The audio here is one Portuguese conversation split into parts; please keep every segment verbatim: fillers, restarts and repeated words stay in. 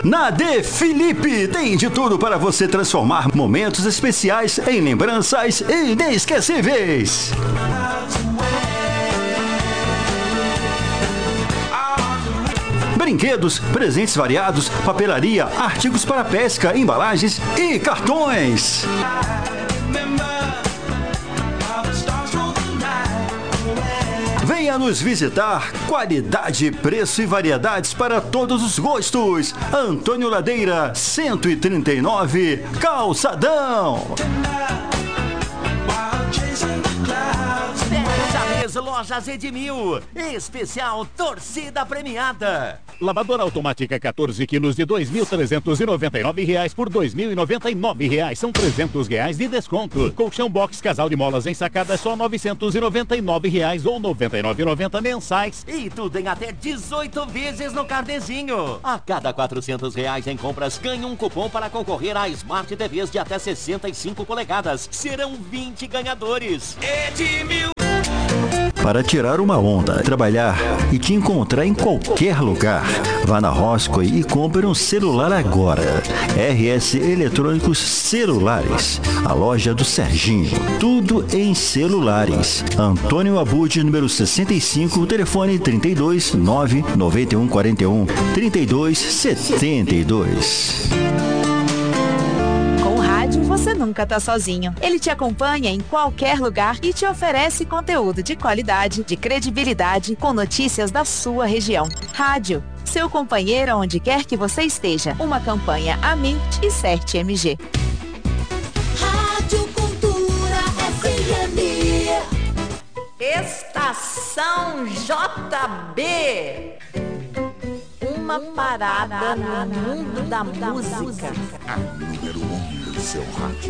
Na De Felipe tem de tudo para você transformar momentos especiais em lembranças inesquecíveis. Brinquedos, presentes variados, papelaria, artigos para pesca, embalagens e cartões. Venha nos visitar. Qualidade, preço e variedades para todos os gostos. Antônio Ladeira, cento e trinta e nove, Calçadão. Lojas Edmil, especial torcida premiada. Lavadora automática quatorze quilos de dois mil trezentos e noventa e nove reais por dois mil e noventa e nove reais, são trezentos reais de desconto. Colchão box casal de molas ensacada só novecentos e noventa e nove reais ou noventa e nove reais e noventa centavos mensais. E tudo em até dezoito vezes no carnezinho. A cada quatrocentos reais em compras ganhe um cupom para concorrer a Smart T Vs de até sessenta e cinco polegadas. Serão vinte ganhadores. Edmil. Para tirar uma onda, trabalhar e te encontrar em qualquer lugar. Vá na Roscoe e compre um celular agora. R S Eletrônicos Celulares, a loja do Serginho. Tudo em celulares. Antônio Abud, número sessenta e cinco, telefone trinta e dois, nove nove um quatro um, trinta e dois, setenta e dois. Você nunca tá sozinho. Ele te acompanha em qualquer lugar e te oferece conteúdo de qualidade, de credibilidade, com notícias da sua região. Rádio, seu companheiro onde quer que você esteja. Uma campanha Amint e Cert M G. Rádio Cultura F M. Estação J B. Uma parada no mundo da música. A número um do seu rádio.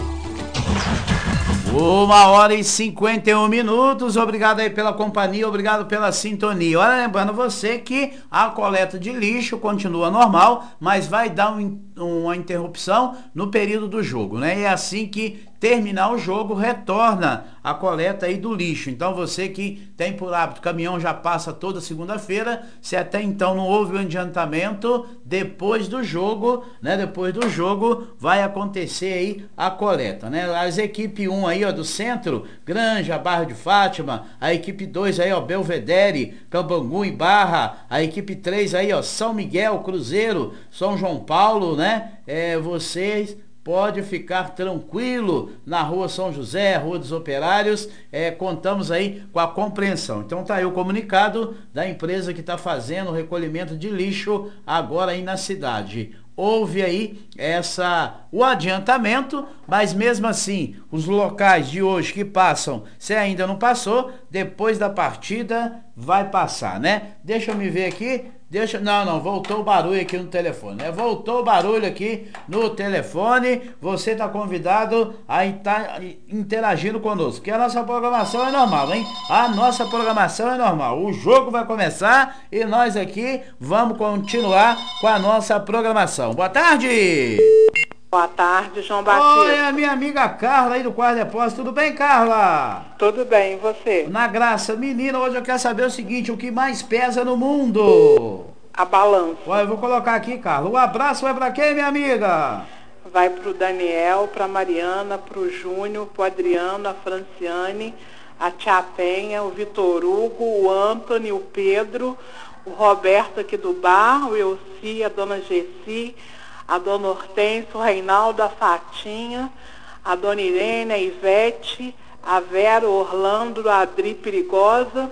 Uma hora e cinquenta e um minutos. Obrigado aí pela companhia, obrigado pela sintonia. Olha, lembrando você que a coleta de lixo continua normal, mas vai dar um, uma interrupção no período do jogo, né? E é assim que terminar o jogo, retorna a coleta aí do lixo. Então você que tem por hábito, o caminhão já passa toda segunda-feira, se até então não houve um adiantamento, depois do jogo, né? Depois do jogo vai acontecer aí a coleta, né? As equipe um aí, ó, do centro, Granja, Barra de Fátima, a equipe dois aí, ó, Belvedere, Cambangu e Barra, a equipe três aí, ó, São Miguel, Cruzeiro, São João Paulo, né? É, vocês pode ficar tranquilo na Rua São José, Rua dos Operários, é, contamos aí com a compreensão. Então tá aí o comunicado da empresa que está fazendo o recolhimento de lixo agora aí na cidade. Houve aí essa, o adiantamento, mas mesmo assim, os locais de hoje que passam, se ainda não passou, depois da partida vai passar, né? Deixa eu me ver aqui. Deixa, não, não, voltou o barulho aqui no telefone, né? Voltou o barulho aqui no telefone. Você está convidado a estar interagindo conosco, que a nossa programação é normal, hein? A nossa programação é normal. O jogo vai começar e nós aqui vamos continuar com a nossa programação. Boa tarde! Boa tarde, João Batista. Oi, a minha amiga Carla aí do Quarto Depósito. Tudo bem, Carla? Tudo bem, e você? Na graça. Menina, hoje eu quero saber o seguinte, o que mais pesa no mundo? A balança. Olha, eu vou colocar aqui, Carla. O abraço vai pra quem, minha amiga? Vai pro Daniel, pra Mariana, pro Júnior, pro Adriano, a Franciane, a Tia Penha, o Vitor Hugo, o Antônio, o Pedro, o Roberto aqui do bar, o Elci, a dona Gessi, a dona Hortência, o Reinaldo, a Fatinha, a dona Irene, a Ivete, a Vera, o Orlando, a Adri Perigosa,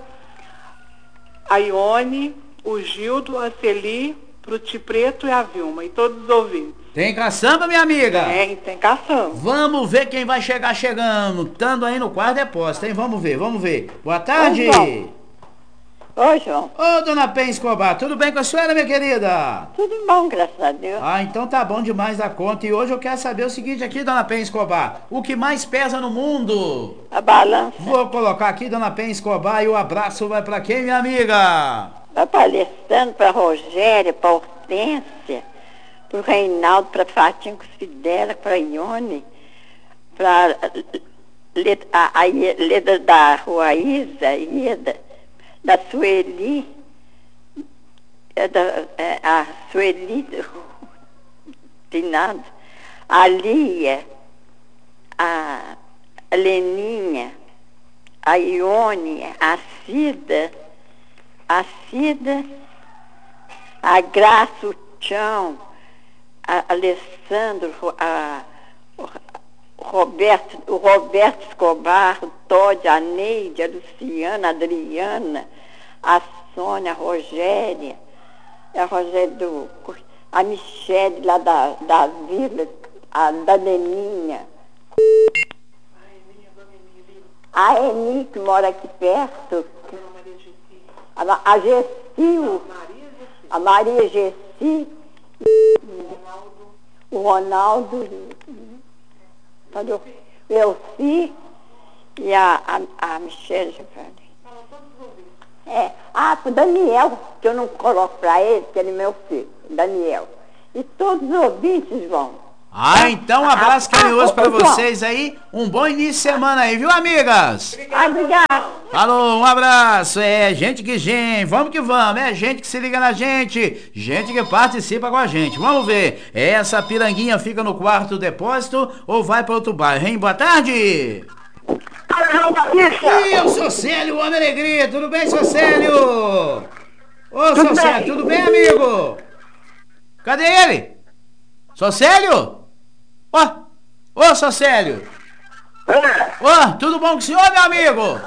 a Ione, o Gildo, a Celi, pro Tipreto e a Vilma, e todos os ouvintes. Tem caçamba, minha amiga? Tem, tem caçamba. Vamos ver quem vai chegar chegando, estando aí no Quarto Depósito, hein? Vamos ver, vamos ver. Boa tarde. Oi, Oi, João. Ô, dona Pen Escobar, tudo bem com a senhora, minha querida? Tudo bom, graças a Deus. Ah, então tá bom demais da conta. E hoje eu quero saber o seguinte aqui, dona Pen Escobar. O que mais pesa no mundo? A balança. Vou colocar aqui, dona Pen Escobar, e o abraço vai pra quem, minha amiga? Vai pra Alessandro, pra Rogéria, pra Hortência, pro Reinaldo, pra Fatinha Fidela, pra Ione, pra Leda, a, a, Leda da Rua Isa, Ieda, da Sueli, da, é, a Sueli finados, a Lia, a Leninha, a Ione, a Cida, a Cida, a Graça, o Tchão, a Alessandro, a, o Roberto, o Roberto Escobar, o Todd, a Neide, a Luciana, a Adriana, a Sônia, a Rogéria, a Rogéria do, a Michele lá da, da vila, a da Leninha, a Eni, que mora aqui perto, a, a Gessil, a Maria Gessi, o Ronaldo, o Elci e a, a, a Michelle. É, ah, pro Daniel, que eu não coloco pra ele, que ele é meu filho, Daniel. E todos os ouvintes vão. Ah, então um abraço carinhoso para vocês aí. Um bom início de semana aí, viu, amigas? Obrigada. Falou, um abraço. É gente que gente, vamos que vamos. É gente que se liga na gente, gente que participa com a gente. Vamos ver, essa piranguinha fica no quarto do depósito ou vai para outro bairro, hein? Boa tarde. E eu sou Célio, o Homem Alegria. Tudo bem, seu Célio? Ô, seu Célio, tudo bem, amigo? Cadê ele? Sou Célio? Ó, oh, ô, seu Célio. Ô, oh, tudo bom com o senhor, meu amigo?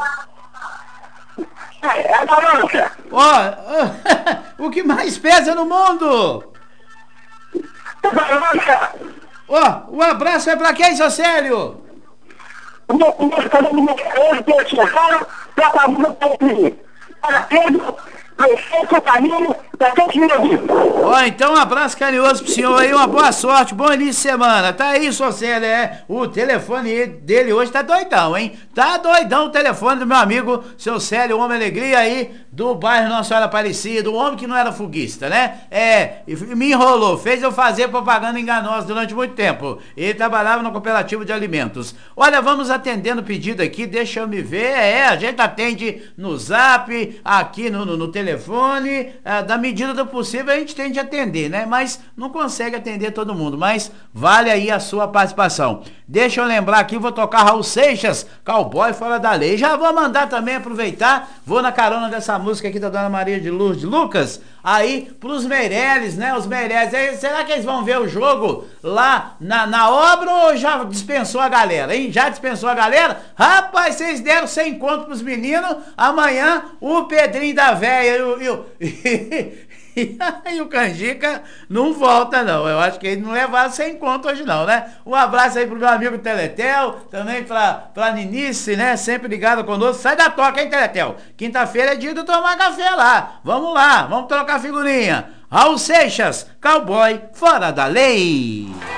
É a balança. Ó, oh, o que mais pesa no mundo? Balança. Ó, oh, um abraço é pra quem, seu Célio? O meu primeiro caminho de meu Deus, chegaram pra favor do filho. Para Pedro, prefeito caminho, pra quem te me ouviu. Ó, então um abraço carinhoso pro senhor aí, uma boa sorte, bom início de semana. Tá aí, seu Célio, é? O telefone dele hoje tá doidão, hein? Tá doidão o telefone do meu amigo, seu Célio, o Homem Alegria aí, do bairro Nossa Senhora Aparecida, o homem que não era fuguista, né? É, me enrolou, fez eu fazer propaganda enganosa durante muito tempo. Ele trabalhava no cooperativo de alimentos. Olha, vamos atendendo o pedido aqui, deixa eu me ver. É, a gente atende no zap, aqui no, no, no telefone, é, da medida do possível a gente tende a atender, né? Mas não consegue atender todo mundo, mas vale aí a sua participação. Deixa eu lembrar aqui, vou tocar Raul Seixas, Cowboy Fora da Lei. Já vou mandar também, aproveitar, vou na carona dessa música aqui da Dona Maria de Lourdes Lucas, aí pros Meirelles, né? Os Meirelles, aí, será que eles vão ver o jogo lá na, na obra ou já dispensou a galera, hein? Já dispensou a galera? Rapaz, vocês deram sem conto pros meninos, amanhã o Pedrinho da Véia e o... E o e o Canjica não volta não, eu acho que eles não levaram sem conto hoje não, né? Um abraço aí pro meu amigo Teletel, também pra, pra Ninice, né? Sempre ligado conosco, sai da toca, hein, Teletel? Quinta-feira é dia de tomar café lá, vamos lá, vamos trocar figurinha. Raul Seixas, Cowboy Fora da Lei.